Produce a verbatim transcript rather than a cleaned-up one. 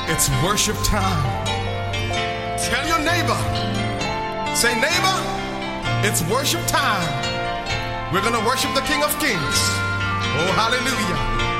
It's worship time. Tell your neighbor, say neighbor, it's worship time. We're gonna worship the King of Kings. Oh, hallelujah.